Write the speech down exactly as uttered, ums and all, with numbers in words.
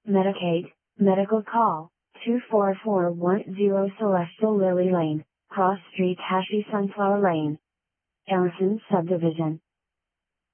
Medicaid, medical call, two four four one zero Celestial Lily Lane, Cross Street Hashi Sunflower Lane. Ellison Subdivision.